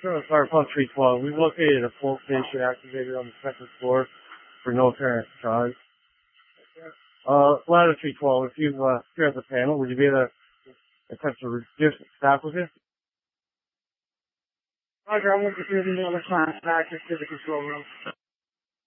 Sorry, Pump 312. We've located a full station activator on the second floor for no apparent cause. Ladder 312, if you're at the panel, would you be able to attempt to reduce staff with you? Roger, I'm looking through the other class back to the control room.